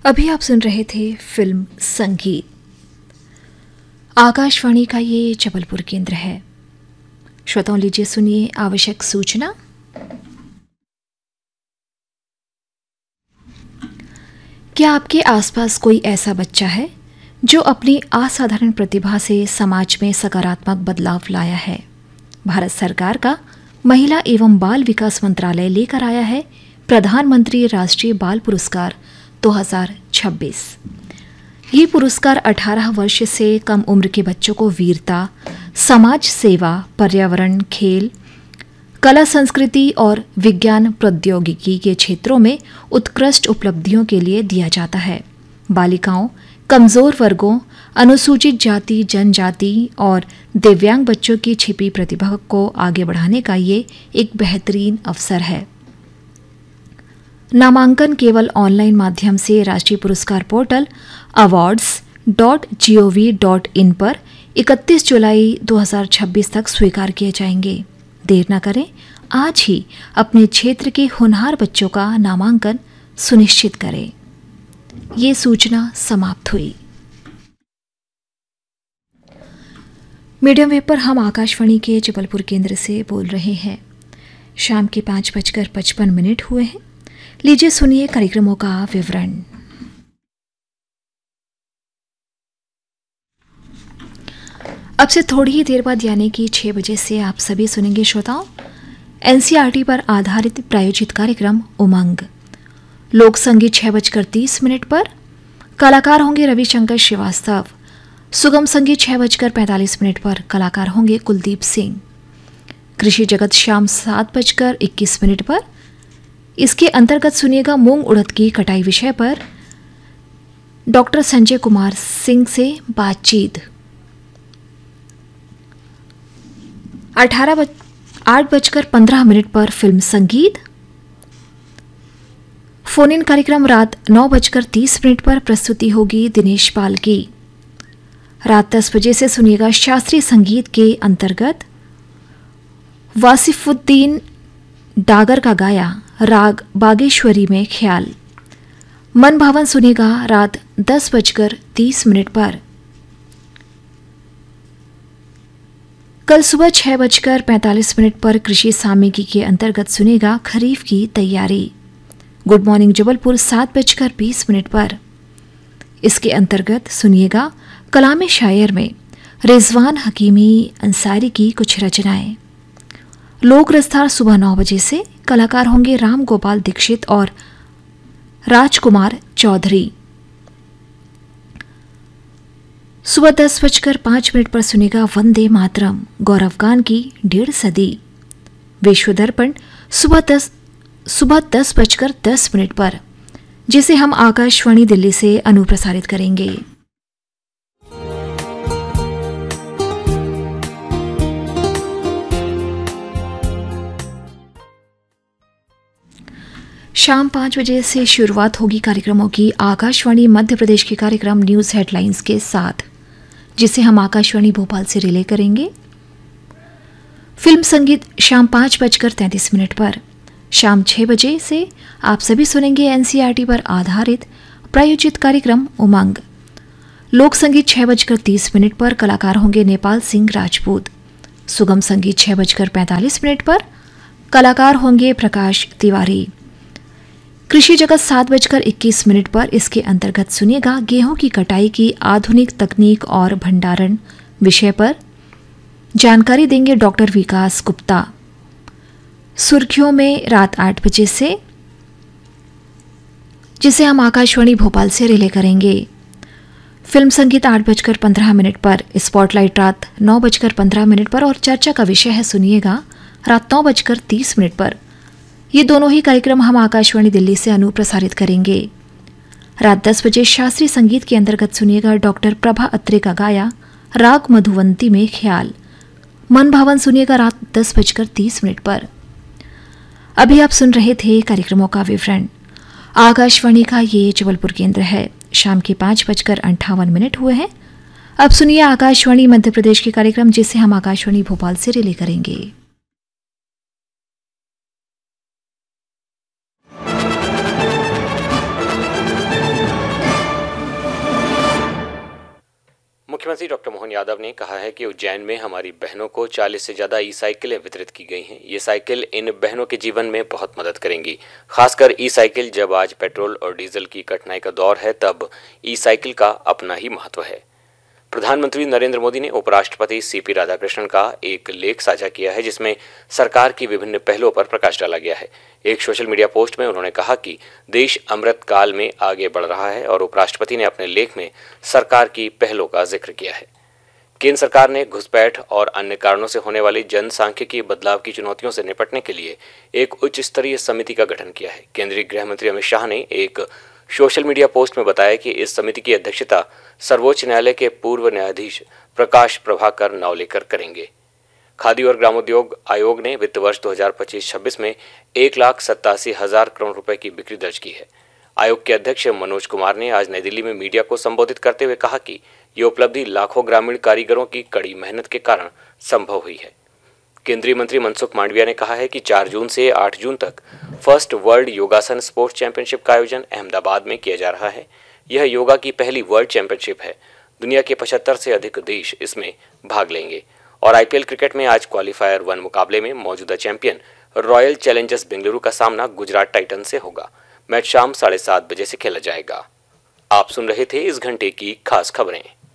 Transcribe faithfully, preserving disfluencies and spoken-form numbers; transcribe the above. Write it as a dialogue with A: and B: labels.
A: अभी आप सुन रहे थे फिल्म संगीत। आकाशवाणी का ये जबलपुर केंद्र है। श्रोताओं, लीजिए सुनिए आवश्यक सूचना। क्या आपके आसपास कोई ऐसा बच्चा है जो अपनी असाधारण प्रतिभा से समाज में सकारात्मक बदलाव लाया है? भारत सरकार का महिला एवं बाल विकास मंत्रालय लेकर आया है प्रधानमंत्री राष्ट्रीय बाल पुरस्कार दो हज़ार छब्बीस। ये पुरस्कार अठारह वर्ष से कम उम्र के बच्चों को वीरता, समाज सेवा, पर्यावरण, खेल, कला, संस्कृति और विज्ञान प्रौद्योगिकी के क्षेत्रों में उत्कृष्ट उपलब्धियों के लिए दिया जाता है। बालिकाओं, कमजोर वर्गों, अनुसूचित जाति, जनजाति और दिव्यांग बच्चों की छिपी प्रतिभा को आगे बढ़ाने का ये एक बेहतरीन अवसर है। नामांकन केवल ऑनलाइन माध्यम से राष्ट्रीय पुरस्कार portal awards dot G O V dot in पर इकतीस जुलाई दो हज़ार छब्बीस तक स्वीकार किए जाएंगे। देर न करें, आज ही अपने क्षेत्र के होनहार बच्चों का नामांकन सुनिश्चित करें। ये सूचना समाप्त हुई। मीडियम वेव पर हम आकाशवाणी के जबलपुर केंद्र से बोल रहे हैं। शाम के पाँच बजकर पचपन मिनट हुए हैं। लीजिए सुनिए कार्यक्रमों का विवरण। अब से थोड़ी ही देर बाद यानी कि छह बजे से आप सभी सुनेंगे श्रोताओं N C E R T पर आधारित प्रायोजित कार्यक्रम उमंग। लोक संगीत छह बजकर तीस मिनट पर, कलाकार होंगे रविशंकर श्रीवास्तव। सुगम संगीत छह बजकर पैंतालीस मिनट पर, कलाकार होंगे कुलदीप सिंह। कृषि जगत शाम सात बजकर इक्कीस मिनट पर। इसके अंतर्गत सुनिएगा मूंग उड़द की कटाई विषय पर डॉक्टर संजय कुमार सिंह से बातचीत। अठारह बज आठ बजकर पंद्रह मिनट पर फिल्म संगीत। फोन इन कार्यक्रम रात नौ बजकर तीस मिनट पर, प्रस्तुति होगी दिनेश पाल की। रात दस बजे से सुनिएगा शास्त्रीय संगीत के अंतर्गत वासिफुद्दीन डागर का गाया राग बागेश्वरी में ख्याल। मन भावन सुनेगा रात दस बजकर तीस मिनट पर। कल सुबह छह बजकर पैंतालीस मिनट पर कृषि सामयिकी के अंतर्गत सुनेगा खरीफ की तैयारी। गुड मॉर्निंग जबलपुर सात बजकर बीस मिनट पर। इसके अंतर्गत सुनिएगा कलाम शायर में रिजवान हकीमी अंसारी की कुछ रचनाएं। लोक रसधार सुबह नौ बजे से, कलाकार होंगे राम गोपाल दीक्षित और राजकुमार चौधरी। सुबह दस बजकर पांच मिनट पर सुनेगा वंदे मातरम, गौरव गान की डेढ़ सदी। विश्व दर्पण सुबह दस सुबह दस बजकर दस मिनट पर, जिसे हम आकाशवाणी दिल्ली से अनुप्रसारित करेंगे। शाम पाँच बजे से शुरुआत होगी कार्यक्रमों की आकाशवाणी मध्य प्रदेश के कार्यक्रम न्यूज़ हेडलाइंस के साथ, जिसे हम आकाशवाणी भोपाल से रिले करेंगे। फिल्म संगीत शाम पाँच बजकर तैंतीस मिनट पर। शाम छः बजे से आप सभी सुनेंगे N C E R T पर आधारित प्रायोजित कार्यक्रम उमंग। लोक संगीत छः बजकर तीस मिनट पर, कलाकार होंगे नेपाल सिंह राजपूत। सुगम संगीत छः बजकर पैंतालीस मिनट पर, कलाकार होंगे प्रकाश तिवारी। कृषि जगत सात बजकर इक्कीस मिनट पर। इसके अंतर्गत सुनिएगा गेहूं की कटाई की आधुनिक तकनीक और भंडारण विषय पर जानकारी देंगे डॉक्टर विकास गुप्ता। सुर्खियों में रात आठ बजे से, जिसे हम आकाशवाणी भोपाल से रिले करेंगे। फिल्म संगीत आठ बजकर पंद्रह मिनट पर। स्पॉटलाइट रात नौ बजकर पंद्रह मिनट पर और चर्चा का विषय है सुनिएगा रात नौ बजकर तीस मिनट पर। ये दोनों ही कार्यक्रम हम आकाशवाणी दिल्ली से अनुप्रसारित करेंगे। रात दस बजे शास्त्रीय संगीत के अंतर्गत सुनिएगा डॉक्टर प्रभा अत्रे का गाया राग मधुवंती में ख्याल। मन भावन सुनिएगा रात दस बजकर तीस मिनट पर। अभी आप सुन रहे थे कार्यक्रमों का विवरण। आकाशवाणी का ये जबलपुर केंद्र है। शाम के पाँच बजकर अंठावन मिनट हुए हैं। अब सुनिए आकाशवाणी मध्य प्रदेश के कार्यक्रम, जिसे हम आकाशवाणी भोपाल से रिले करेंगे।
B: मंत्री डॉक्टर मोहन यादव ने कहा है कि उज्जैन में हमारी बहनों को चालीस से ज्यादा ई साइकिलें वितरित की गई हैं। ये साइकिल इन बहनों के जीवन में बहुत मदद करेंगी। खासकर ई साइकिल, जब आज पेट्रोल और डीजल की कठिनाई का दौर है, तब ई साइकिल का अपना ही महत्व है। प्रधानमंत्री नरेंद्र मोदी ने उपराष्ट्रपति सीपी राधाकृष्णन का एक लेख साझा किया है, जिसमें सरकार की विभिन्न पहलों पर प्रकाश डाला गया है। एक सोशल मीडिया पोस्ट में उन्होंने कहा कि देश अमृत काल में आगे बढ़ रहा है और उपराष्ट्रपति ने अपने लेख में सरकार की पहलों का जिक्र किया है। केंद्र सरकार ने घुसपैठ और अन्य कारणों से होने वाली जनसांख्यिकीय बदलाव की चुनौतियों से निपटने के लिए एक उच्च स्तरीय समिति का गठन किया है। केंद्रीय गृह मंत्री अमित शाह ने एक सोशल मीडिया पोस्ट में बताया कि इस समिति की अध्यक्षता सर्वोच्च न्यायालय के पूर्व न्यायाधीश प्रकाश प्रभाकर नावलेकर करेंगे। खादी और ग्रामोद्योग आयोग ने वित्त वर्ष दो हज़ार पच्चीस छब्बीस में एक लाख सत्तासी हजार करोड़ रुपए की बिक्री दर्ज की है। आयोग के अध्यक्ष मनोज कुमार ने आज नई दिल्ली में मीडिया को संबोधित करते हुए कहा कि ये उपलब्धि लाखों ग्रामीण कारीगरों की कड़ी मेहनत के कारण संभव हुई है। केंद्रीय मंत्री मनसुख मांडविया ने कहा है कि चार जून से आठ जून तक फर्स्ट वर्ल्ड योगासन स्पोर्ट्स चैंपियनशिप का आयोजन अहमदाबाद में किया जा रहा है। यह योगा की पहली वर्ल्ड चैंपियनशिप है। दुनिया के पचहत्तर से अधिक देश इसमें भाग लेंगे। और आईपीएल क्रिकेट में आज क्वालिफायर वन मुकाबले में मौजूदा चैंपियन रॉयल चैलेंजर्स बेंगलुरु का सामना गुजरात टाइटन से होगा। मैच शाम साढ़े सात बजे से खेला जाएगा। आप सुन रहे थे इस घंटे की खास खबरें।